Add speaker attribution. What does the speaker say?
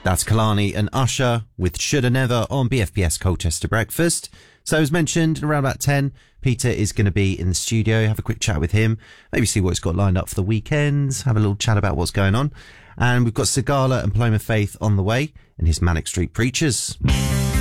Speaker 1: That's Kalani and Usher with Shoulda Never on BFBS Colchester Breakfast. So as mentioned, around about 10, Peter is going to be in the studio. Have a quick chat with him. Maybe see what he's got lined up for the weekends. Have a little chat about what's going on. And we've got Sigala and Paloma Faith on the way and his Manic Street Preachers.